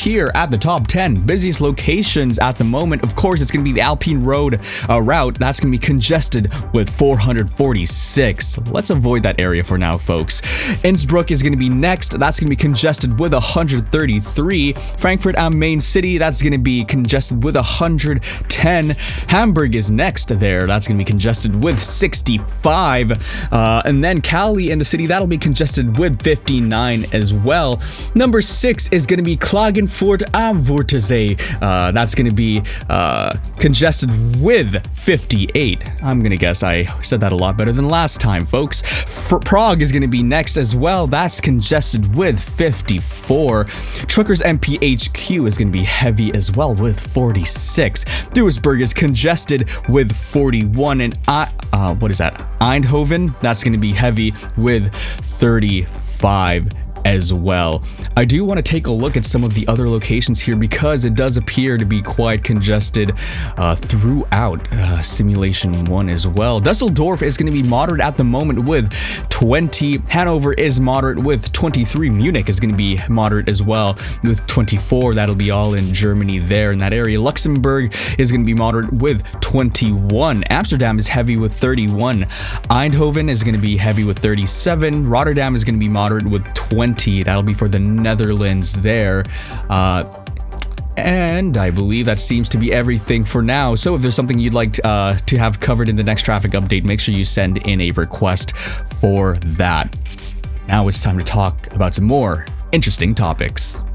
here at the top 10 busiest locations at the moment, of course, it's going to be the Alpine Road route. That's going to be congested with 446. Let's avoid that area for now, folks. Innsbruck is going to be next. That's going to be congested with 133. Frankfurt am Main City, that's going to be congested with 110. Hamburg is next there. That's going to be congested with 65. And then Cali in the city, that'll be congested with 59 as well. Number 6 is going to be Klagenfurt am Wörthersee. That's going to be congested with 58. I'm going to guess I said that a lot better than last time, folks. Prague is going to be next as well. That's congested with 54. Truckers MPHQ is going to be heavy as well with 46. Duisburg is congested with 41. And what is that? Eindhoven, that's going to be heavy with 35 as well. I do want to take a look at some of the other locations here because it does appear to be quite congested throughout Simulation 1 as well. Dusseldorf is going to be moderate at the moment with 20. Hanover is moderate with 23. Munich is going to be moderate as well with 24. That'll be all in Germany there in that area. Luxembourg is going to be moderate with 21. Amsterdam is heavy with 31. Eindhoven is going to be heavy with 37. Rotterdam is going to be moderate with 20. That'll be for the Netherlands there. And I believe that seems to be everything for now. So if there's something you'd like to have covered in the next traffic update, make sure you send in a request for that. Now it's time to talk about some more interesting topics.